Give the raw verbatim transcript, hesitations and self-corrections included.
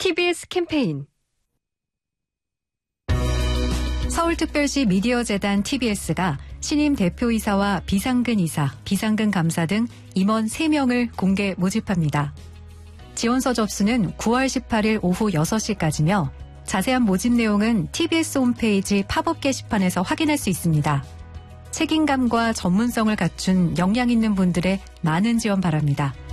티비에스 캠페인. 서울특별시 미디어재단 티비에스가 신임 대표이사와 비상근 이사, 비상근 감사 등 임원 세 명을 공개 모집합니다. 지원서 접수는 구월 십팔일 오후 여섯 시까지며 자세한 모집 내용은 티비에스 홈페이지 팝업 게시판에서 확인할 수 있습니다. 책임감과 전문성을 갖춘 역량 있는 분들의 많은 지원 바랍니다.